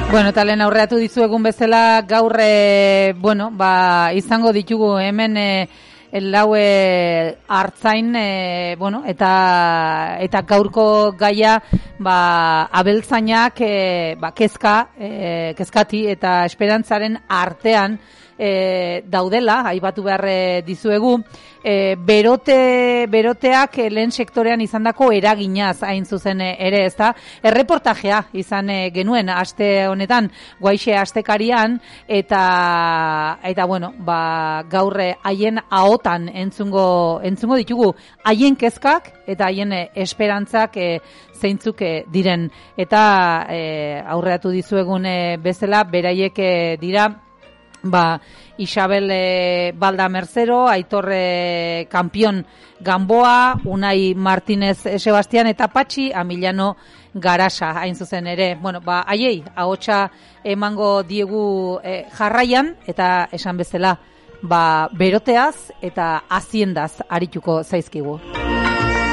Bueno, eta lehen aurreatu dizuegun bezala gaur, izango ditugu hemen laue hartzain, eta gaurko gaia, abeltzainak, kezkati eta esperantzaren artean daudela, aipatu behar dizuegu, beroteak lehen sektorean izandako eraginaz hain zuzen ere, ezta? Erreportajea izan genuen aste honetan, Guaixe astekarian, eta gaur haien ahotan entzungo ditugu haien kezkak eta haien esperantzak zeintzuk diren. Eta aurreatu dizuegun bezala, beraiek dira Isabel Balda Mercero, Aitor Kampion Gamboa, Unai Martínez Sebastián eta Patxi Amillano Garasa, hain zuzen ere. Haiei ahotsa emango diegu jarraian, eta esan bezala, beroteaz eta haziendaz arituko zaizkigu.